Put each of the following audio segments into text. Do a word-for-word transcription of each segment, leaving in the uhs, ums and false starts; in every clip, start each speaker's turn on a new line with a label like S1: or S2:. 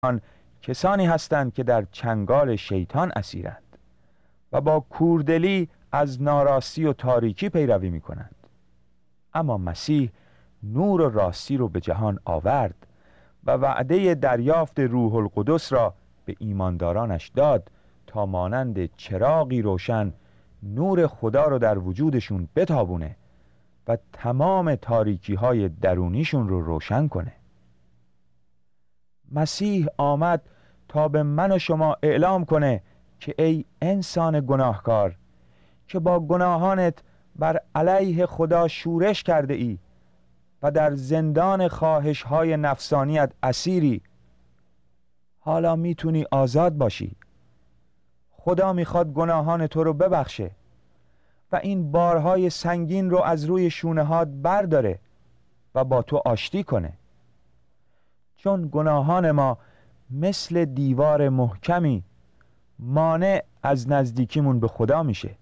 S1: آن کسانی هستند که در چنگال شیطان اسیرند و با کوردلی از ناراستی و تاریکی پیروی می کنند. اما مسیح نور و راستی رو به جهان آورد و وعده دریافت روح القدس را به ایماندارانش داد تا مانند چراغی روشن نور خدا رو در وجودشون بتابونه و تمام تاریکی های درونیشون رو روشن کنه. مسیح آمد تا به من و شما اعلام کنه که ای انسان گناهکار که با گناهانت بر علیه خدا شورش کرده ای و در زندان خواهش های نفسانیت اسیری، حالا میتونی آزاد باشی. خدا میخواد گناهان تو رو ببخشه و این بارهای سنگین رو از روی شونه هات برداره و با تو آشتی کنه، چون گناهان ما مثل دیوار محکمی مانع از نزدیکیمون به خدا میشه.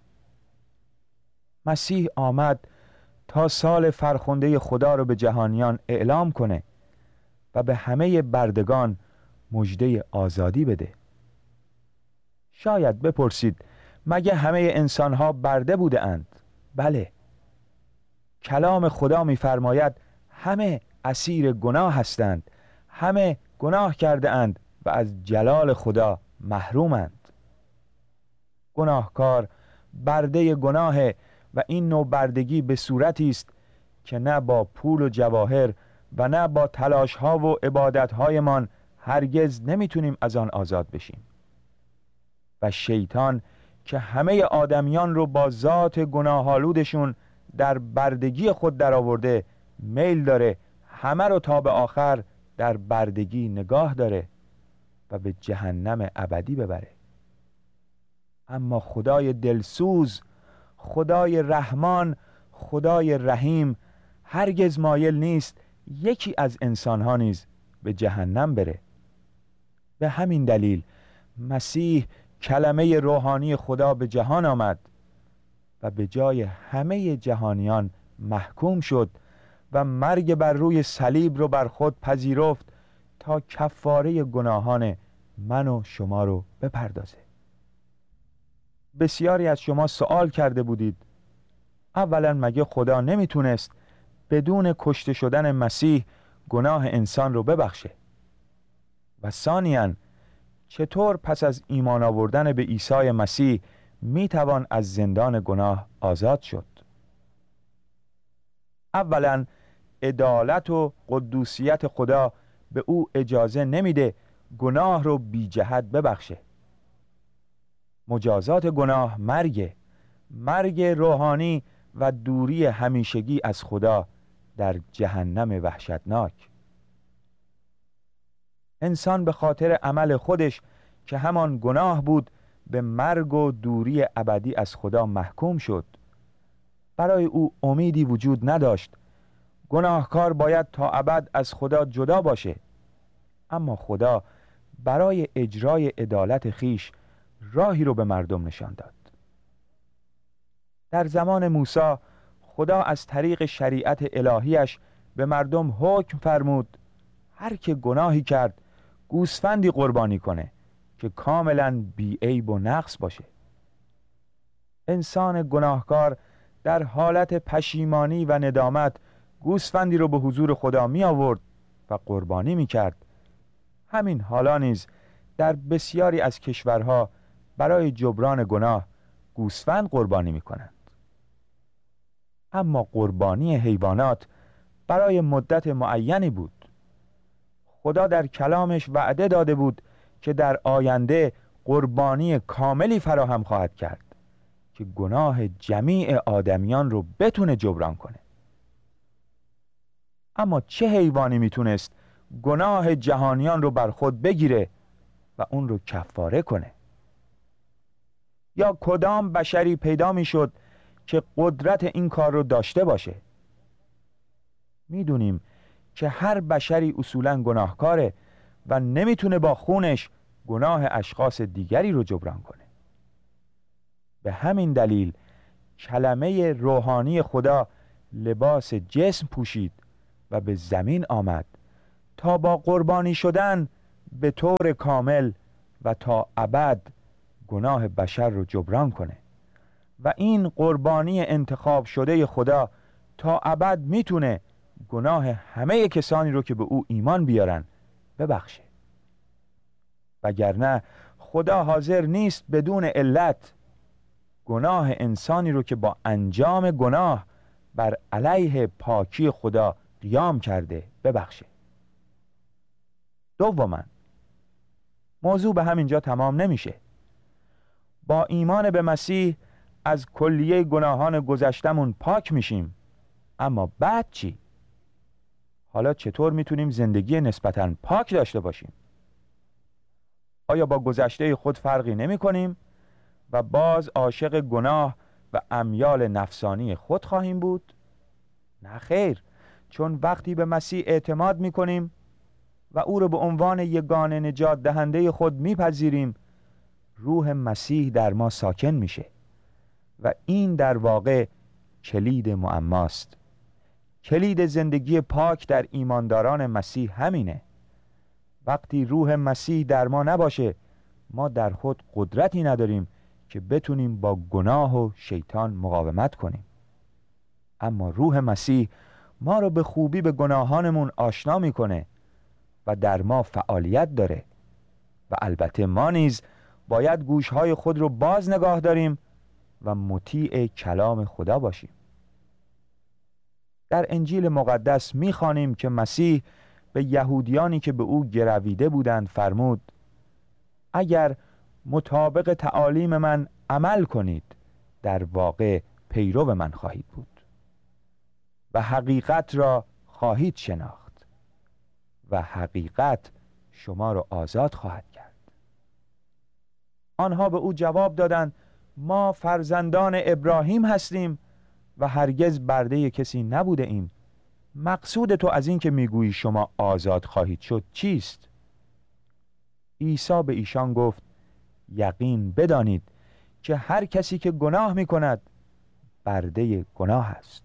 S1: مسیح آمد تا سال فرخنده خدا رو به جهانیان اعلام کنه و به همه بردگان مژده آزادی بده. شاید بپرسید مگه همه انسانها برده بوده اند؟ بله، کلام خدا می‌فرماید همه اسیر گناه هستند، همه گناه کرده اند و از جلال خدا محرومند. گناهکار برده گناه و این نوع بردگی به صورتی است که نه با پول و جواهر و نه با تلاش‌ها و عبادت‌هایمان هرگز نمیتونیم از آن آزاد بشیم. و شیطان که همه آدمیان رو با ذات گناه‌آلودشون در بردگی خود درآورده، میل داره همه رو تا به آخر در بردگی نگاه داره و به جهنم ابدی ببره. اما خدای دلسوز، خدای رحمان، خدای رحیم هرگز مایل نیست یکی از انسانها نیز به جهنم بره. به همین دلیل مسیح کلمه روحانی خدا به جهان آمد و به جای همه جهانیان محکوم شد و مرگ بر روی صلیب رو بر خود پذیرفت تا کفاره گناهان من و شما رو بپردازه. بسیاری از شما سوال کرده بودید اولا مگه خدا نمیتونست بدون کشته شدن مسیح گناه انسان رو ببخشه؟ و ثانیاً چطور پس از ایمان آوردن به عیسی مسیح میتوان از زندان گناه آزاد شد؟ اولا عدالت و قدوسیت خدا به او اجازه نمیده گناه رو بی جهت ببخشه. مجازات گناه مرگ، مرگ روحانی و دوری همیشگی از خدا در جهنم وحشتناک. انسان به خاطر عمل خودش که همان گناه بود به مرگ و دوری ابدی از خدا محکوم شد. برای او امیدی وجود نداشت. گناهکار باید تا ابد از خدا جدا باشه. اما خدا برای اجرای عدالت خیش راهی رو به مردم نشان داد. در زمان موسی خدا از طریق شریعت الهیش به مردم حکم فرمود هر که گناهی کرد گوسفندی قربانی کنه که کاملا بی عیب و نقص باشه. انسان گناهکار در حالت پشیمانی و ندامت گوسفندی رو به حضور خدا می آورد و قربانی می کرد. همین حالا نیز در بسیاری از کشورها برای جبران گناه گوسفند قربانی می کنند. اما قربانی حیوانات برای مدت معینی بود. خدا در کلامش وعده داده بود که در آینده قربانی کاملی فراهم خواهد کرد که گناه جمیع آدمیان رو بتونه جبران کنه. اما چه حیوانی میتونست گناه جهانیان رو بر خود بگیره و اون رو کفاره کنه؟ یا کدام بشری پیدا میشد که قدرت این کار رو داشته باشه؟ میدونیم که هر بشری اصولاً گناهکاره و نمیتونه با خونش گناه اشخاص دیگری رو جبران کنه. به همین دلیل کلمه روحانی خدا لباس جسم پوشید و به زمین آمد تا با قربانی شدن به طور کامل و تا ابد گناه بشر رو جبران کنه و این قربانی انتخاب شده خدا تا ابد میتونه گناه همه کسانی رو که به او ایمان بیارن ببخشه. وگرنه خدا حاضر نیست بدون علت گناه انسانی رو که با انجام گناه بر علیه پاکی خدا قیام کرده ببخشه. دوما، موضوع به همینجا تمام نمیشه. با ایمان به مسیح از کلیه گناهان گذشتمون پاک میشیم، اما بعد چی؟ حالا چطور میتونیم زندگی نسبتاً پاک داشته باشیم؟ آیا با گذشته خود فرقی نمی کنیم و باز عاشق گناه و امیال نفسانی خود خواهیم بود؟ نه خیر، چون وقتی به مسیح اعتماد می کنیم و او را به عنوان یگانه نجات دهنده خود میپذیریم، روح مسیح در ما ساکن میشه و این در واقع کلید معماست. کلید زندگی پاک در ایمانداران مسیح همینه. وقتی روح مسیح در ما نباشه، ما در خود قدرتی نداریم که بتونیم با گناه و شیطان مقاومت کنیم. اما روح مسیح ما رو به خوبی به گناهانمون آشنا میکنه و در ما فعالیت داره و البته ما نیز باید گوشهای خود رو باز نگاه داریم و مطیع کلام خدا باشیم. در انجیل مقدس میخوانیم که مسیح به یهودیانی که به او گرویده بودند فرمود: اگر مطابق تعالیم من عمل کنید در واقع پیرو من خواهید بود و حقیقت را خواهید شناخت و حقیقت شما را آزاد خواهد کرد. آنها به او جواب دادند: ما فرزندان ابراهیم هستیم و هرگز برده کسی نبوده ایم. مقصود تو از این که میگویی شما آزاد خواهید شد چیست؟ عیسی به ایشان گفت: یقین بدانید که هر کسی که گناه میکند برده گناه است.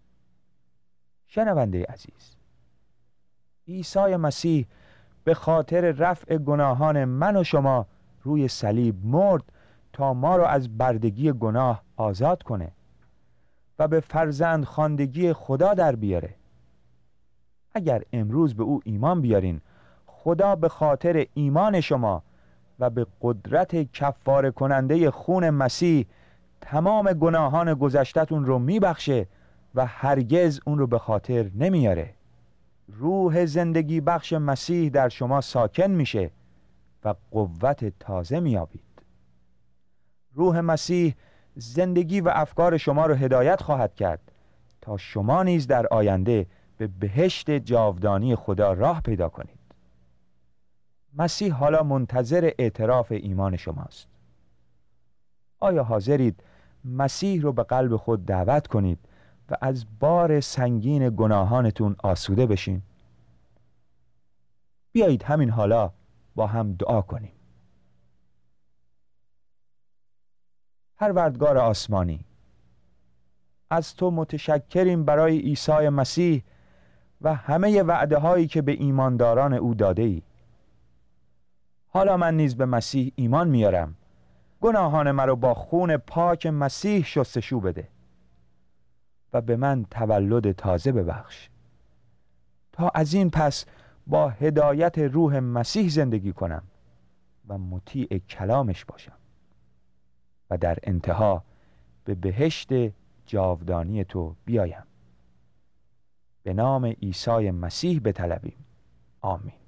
S1: شنونده عزیز، عیسی مسیح به خاطر رفع گناهان من و شما روی صلیب مرد تا ما را از بردگی گناه آزاد کنه و به فرزند خواندگی خدا در بیاره. اگر امروز به او ایمان بیارین، خدا به خاطر ایمان شما و به قدرت کفاره کننده خون مسیح تمام گناهان گذشتتون رو میبخشه و هرگز اون رو به خاطر نمیاره. روح زندگی بخش مسیح در شما ساکن میشه و قوت تازه میابید. روح مسیح زندگی و افکار شما رو هدایت خواهد کرد تا شما نیز در آینده به بهشت جاودانی خدا راه پیدا کنید. مسیح حالا منتظر اعتراف ایمان شماست. آیا حاضرید مسیح رو به قلب خود دعوت کنید و از بار سنگین گناهانتون آسوده بشین؟ بیایید همین حالا با هم دعا کنیم. پروردگار آسمانی، از تو متشکریم برای عیسی مسیح و همه وعده هایی که به ایمانداران او داده ای. حالا من نیز به مسیح ایمان میارم. گناهان مرا با خون پاک مسیح شستشو بده و به من تولد تازه ببخش تا از این پس با هدایت روح مسیح زندگی کنم و مطیع کلامش باشم و در انتها به بهشت جاودانی تو بیایم. به نام عیسی مسیح بطلبیم. آمین.